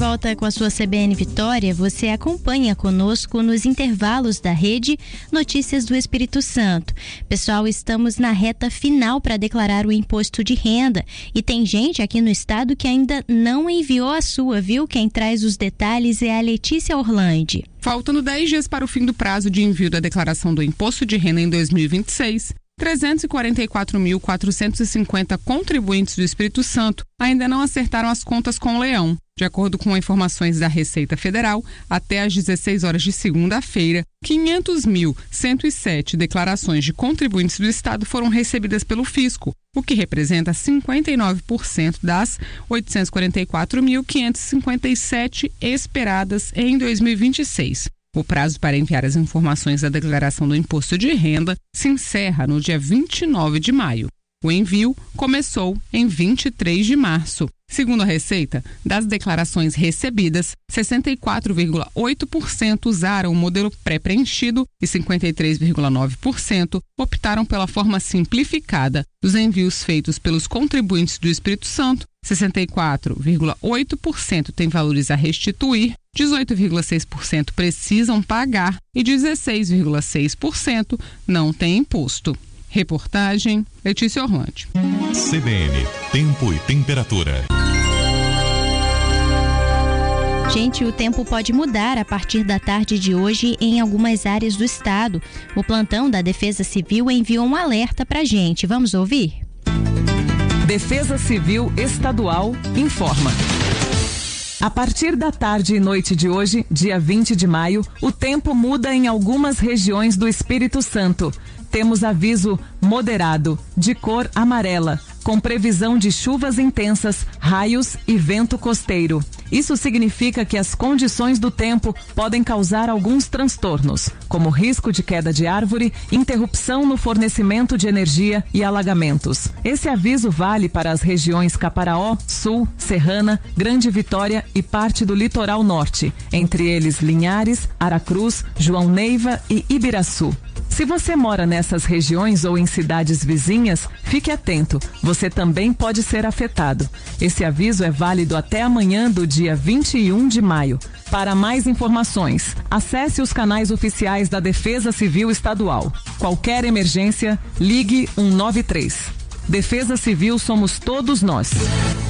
volta com a sua CBN Vitória. Você acompanha conosco nos intervalos da rede Notícias do Espírito Santo. Pessoal, estamos na reta final para declarar o imposto de renda e tem gente aqui no estado que ainda não enviou a sua, viu? Quem traz os detalhes é a Letícia Orlandi. Faltando 10 dias para o fim do prazo de envio da declaração do imposto de renda em 2026, 344.450 contribuintes do Espírito Santo ainda não acertaram as contas com o Leão. De acordo com informações da Receita Federal, até às 16 horas de segunda-feira, 500.107 declarações de contribuintes do Estado foram recebidas pelo Fisco, o que representa 59% das 844.557 esperadas em 2026. O prazo para enviar as informações da declaração do imposto de renda se encerra no dia 29 de maio. O envio começou em 23 de março. Segundo a Receita, das declarações recebidas, 64,8% usaram o modelo pré-preenchido e 53,9% optaram pela forma simplificada. Dos envios feitos pelos contribuintes do Espírito Santo, 64,8% têm valores a restituir, 18,6% precisam pagar e 16,6% não têm imposto. Reportagem Letícia Orlandi. CBN, tempo e temperatura. Gente, o tempo pode mudar a partir da tarde de hoje em algumas áreas do estado. O plantão da Defesa Civil enviou um alerta pra gente. Vamos ouvir? Defesa Civil Estadual informa. A partir da tarde e noite de hoje, dia 20 de maio, o tempo muda em algumas regiões do Espírito Santo. Temos aviso moderado, de cor amarela, com previsão de chuvas intensas, raios e vento costeiro. Isso significa que as condições do tempo podem causar alguns transtornos, como risco de queda de árvore, interrupção no fornecimento de energia e alagamentos. Esse aviso vale para as regiões Caparaó, Sul, Serrana, Grande Vitória e parte do litoral norte, entre eles Linhares, Aracruz, João Neiva e Ibiraçu. Se você mora nessas regiões ou em cidades vizinhas, fique atento, você também pode ser afetado. Esse aviso é válido até amanhã do dia 21 de maio. Para mais informações, acesse os canais oficiais da Defesa Civil Estadual. Qualquer emergência, ligue 193. Defesa Civil somos todos nós.